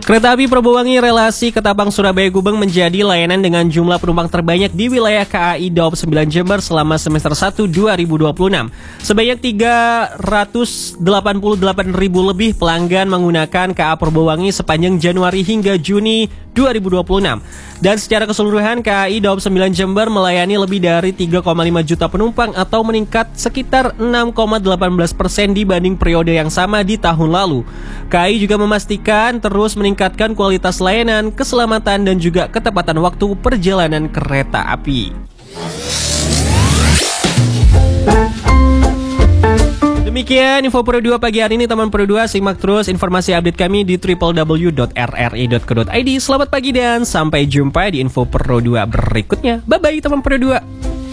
Kereta api Probowangi relasi Ketapang Surabaya Gubeng menjadi layanan dengan jumlah penumpang terbanyak di wilayah KAI Daob 9 Jember selama semester 1 2026. Sebanyak 388.000 lebih pelanggan menggunakan KA Probowangi sepanjang Januari hingga Juni 2026. Dan secara keseluruhan KAI Daob 9 Jember melayani lebih dari 3,5 juta penumpang atau meningkat sekitar 6,18% dibanding periode yang sama di tahun lalu. KAI juga memastikan terus meningkatkan kualitas layanan, keselamatan, dan juga ketepatan waktu perjalanan kereta api. Demikian info Pro 2 pagi hari ini teman Pro 2. Simak terus informasi update kami di www.rri.co.id. Selamat pagi dan sampai jumpa di info Pro 2 berikutnya. Bye bye teman Pro 2.